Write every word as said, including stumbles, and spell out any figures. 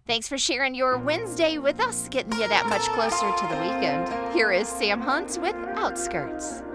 Thanks for sharing your Wednesday with us, getting you that much closer to the weekend. Here is Sam Hunt with Outskirts.